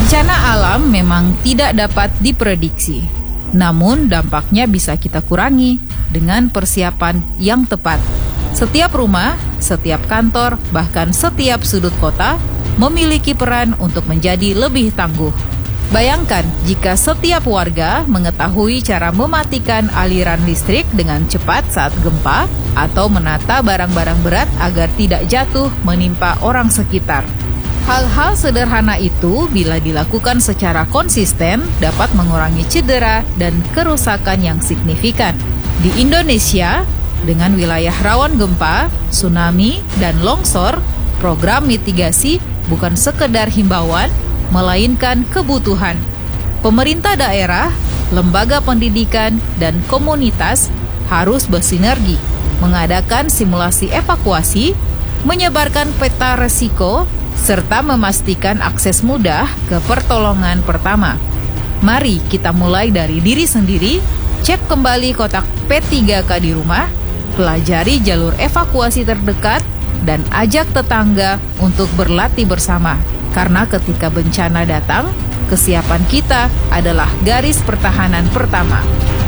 Bencana alam memang tidak dapat diprediksi, namun dampaknya bisa kita kurangi dengan persiapan yang tepat. Setiap rumah, setiap kantor, bahkan setiap sudut kota memiliki peran untuk menjadi lebih tangguh. Bayangkan jika setiap warga mengetahui cara mematikan aliran listrik dengan cepat saat gempa atau menata barang-barang berat agar tidak jatuh menimpa orang sekitar. Hal-hal sederhana itu bila dilakukan secara konsisten dapat mengurangi cedera dan kerusakan yang signifikan. Di Indonesia, dengan wilayah rawan gempa, tsunami, dan longsor, program mitigasi bukan sekedar himbauan, melainkan kebutuhan. Pemerintah daerah, lembaga pendidikan, dan komunitas harus bersinergi, mengadakan simulasi evakuasi, menyebarkan peta resiko, serta memastikan akses mudah ke pertolongan pertama. Mari kita mulai dari diri sendiri, cek kembali kotak P3K di rumah, pelajari jalur evakuasi terdekat, dan ajak tetangga untuk berlatih bersama. Karena ketika bencana datang, kesiapan kita adalah garis pertahanan pertama.